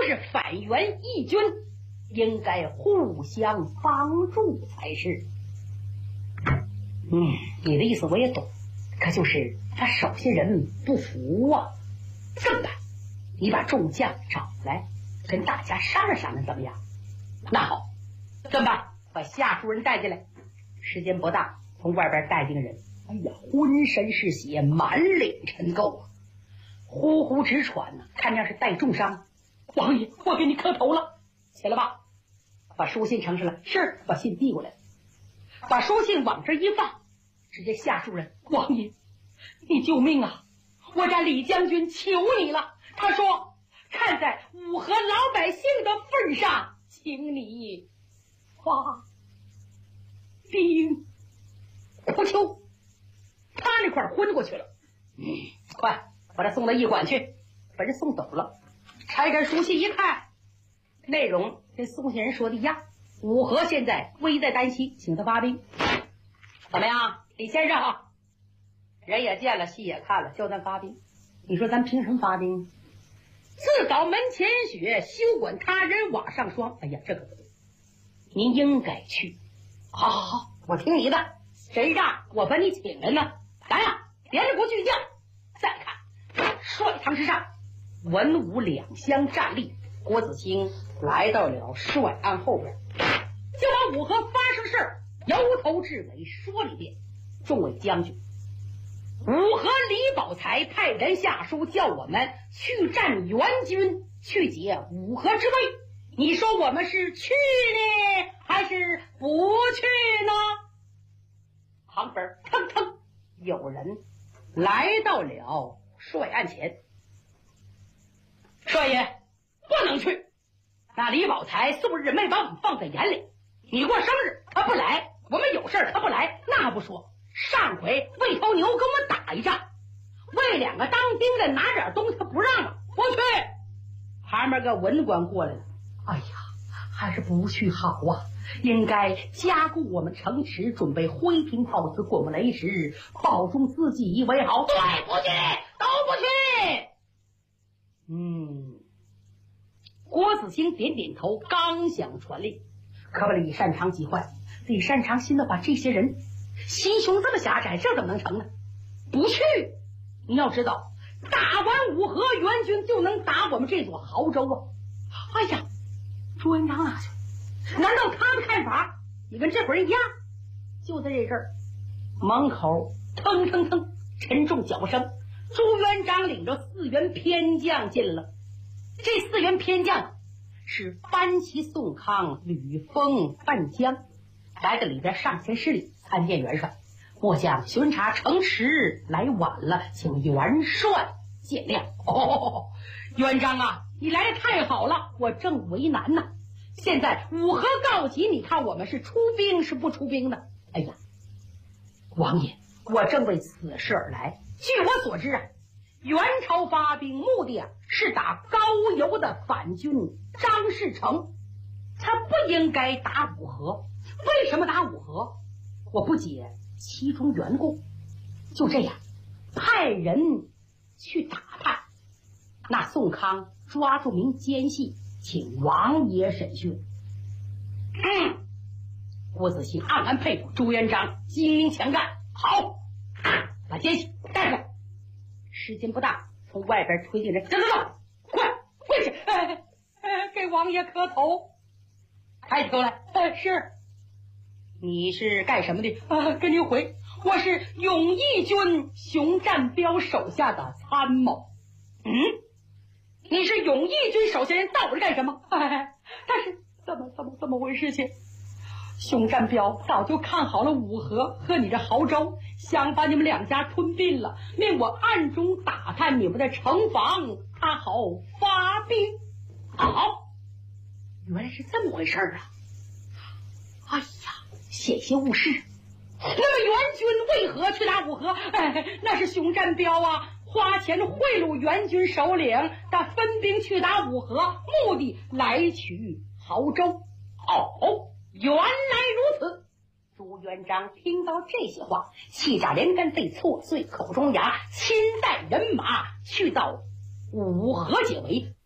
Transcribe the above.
是反元义军，应该互相帮助才是。你的意思我也懂，可就是他手下人不服啊。这么办，你把众将找来，跟大家商量商量怎么样？那好，这么办，把夏书人带进来，时间不大，从外边带进个人，哎呀，浑身是血，满脸尘垢啊，呼呼直喘呢，看样是带重伤。王爷，我给你磕头了，起来吧，把书信呈上来。是，把信递过来，把书信往这一放，直接下书人。王爷，你救命啊！我家李将军求你了，他说看在武和老百姓的份上，请你发兵。不求，他那块昏过去了。快把他送到驿馆去，把人送走了。拆开书信一看，内容跟送信人说的一样，武和现在危在旦夕，请他发兵。怎么样，李先生？人也见了，戏也看了，叫咱发兵。你说咱凭什么发兵？自扫门前雪，休管他人瓦上霜。哎呀，这个不对，您应该去。好好好，我听你的，谁让我把你请来呢？来呀，连着国巨将。再看帅堂之上，文武两相站立，郭子兴来到了帅案后边，就把武和发生的事儿由头至尾说了一遍。众位将军，武和李宝才派人下书叫我们去战援军，去解武和之危。你说我们是去呢，还是不去呢？旁边腾腾有人来到了帅案前。帅爷，不能去。那李宝才素日没把我们放在眼里，你过生日他不来，我们有事他不来，那不说，上回喂头牛跟我们打一仗，为两个当兵的拿点东西他不让了，不去。旁边个文官过来了，哎呀，还是不去好啊，应该加固我们城池，准备灰瓶炮子滚木雷石，保重自己为好。对，不去，都不去。郭子兴点点头，刚想传令，可把李善长急坏。李善长心的把这些人心胸这么狭窄，这怎么能成呢？不去！你要知道，打完武和援军就能打我们这座濠州啊！哎呀，朱元璋哪去？难道他的看法也跟这会儿一样？就在这阵儿，门口腾腾腾沉重脚声，朱元璋领着4员偏将进了。这4员偏将是班旗、宋康、吕封、范江，来到里边上前施礼，参见元帅，末将巡查城池来晚了，请元帅见谅。元璋啊，你来的太好了，我正为难呢。现在武和告急，你看我们是出兵是不出兵呢？哎呀，王爷，我正为此事而来。据我所知啊，元朝发兵目的是打高邮的反军张士诚，他不应该打武和。为什么打武和？我不解其中缘故。就这样派人去打他。那宋康抓住名奸细，请王爷审讯。郭子兴暗暗佩服朱元璋机灵强干。好，把奸细带出来。时间不大，从外边推进人，走，快跪下，给王爷磕头。抬起头来，是。你是干什么的？跟您回，我是永义军熊占彪手下的参谋。你是永义军手下人，到我这干什么？但是怎么回事情？熊占彪早就看好了武和和你这濠州，想把你们两家吞并了，命我暗中打探你们的城防，他好发兵。好，原来是这么回事啊！哎呀，险些误事。那么援军为何去打武和？那是熊占彪啊，花钱贿赂援军首领，他分兵去打武和，目的来取濠州。原来如此。朱元璋听到这些话，气炸连根，被挫碎口中牙，亲带人马去到武和解围。